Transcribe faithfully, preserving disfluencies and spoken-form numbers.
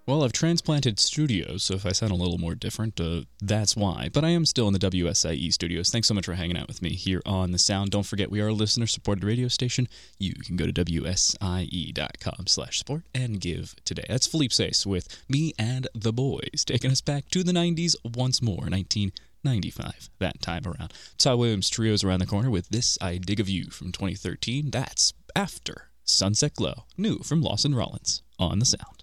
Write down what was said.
Well, I've transplanted studios, so if I sound a little more different, uh, that's why. But I am still in the W S I E studios. Thanks so much for hanging out with me here on The Sound. Don't forget, we are a listener-supported radio station. You can go to W S I E dot com slash support and give today. That's Philippe Sace with Me and the Boys, taking us back to the nineties once more, nineteen ninety-five, that time around. Ty Williams Trio's around the corner with This I Dig of You from twenty thirteen. That's after Sunset Glow, new from Lawson Rollins on The Sound.